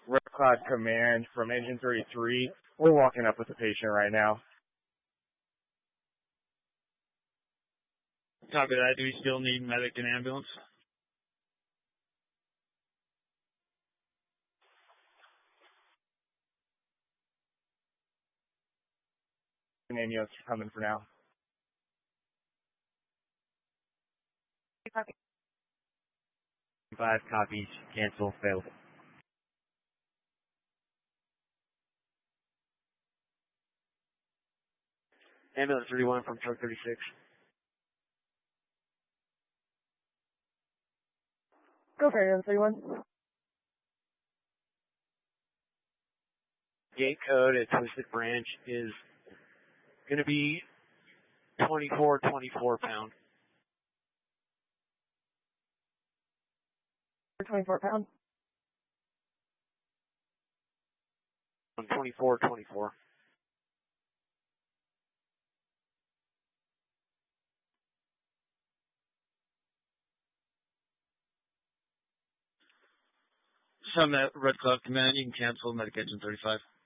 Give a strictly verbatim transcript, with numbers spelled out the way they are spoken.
Red Cloud Command from Engine thirty-three. We're walking up with the patient right now. Copy that. Do we still need medic and ambulance? An ambulance coming for now. Five copies. Cancel. Failed. Ambulance thirty-one from truck thirty-six. Go for ambulance thirty-one. Gate code at Twisted Branch is going to be twenty-four twenty-four pound. twenty-four pound. twenty-four twenty-four. Some at Red Cloud Command, you can cancel medic engine thirty-five.